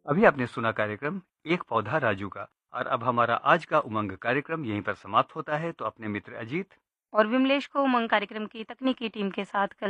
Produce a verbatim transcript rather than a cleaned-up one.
अभी आपने सुना कार्यक्रम एक पौधा राजू का। और अब हमारा आज का उमंग कार्यक्रम यहीं पर समाप्त होता है। तो अपने मित्र अजीत और विमलेश को उमंग कार्यक्रम की तकनीकी टीम के साथ कल